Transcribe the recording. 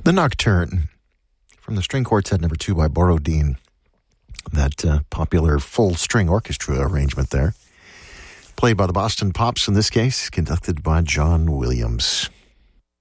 The Nocturne from the String Quartet No. 2 by Borodin. That popular full string orchestra arrangement there. Played by the Boston Pops in this case, conducted by John Williams.